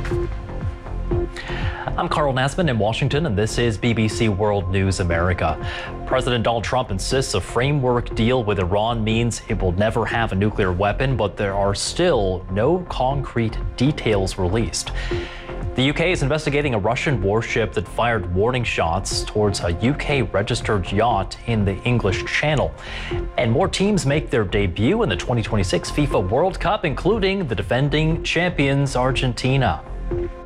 I'm Carl Nassman in Washington, and this is BBC World News America. President Donald Trump insists a framework deal with Iran means it will never have a nuclear weapon, but there are still no concrete details released. The UK is investigating a Russian warship that fired warning shots towards a UK-registered yacht in the English Channel. And more teams make their debut in the 2026 FIFA World Cup, including the defending champions Argentina.